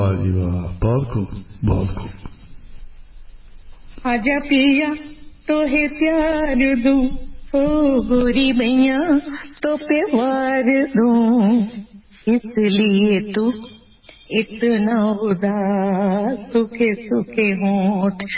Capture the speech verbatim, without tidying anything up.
वाह जी वाह, बहुत खूब बहुत खूब। आजा पिया तो है प्यार दूं, ओ गोरी मैया तो प्यार दूं, इसलिए तू इतना उदास, सूखे सूखे होंठ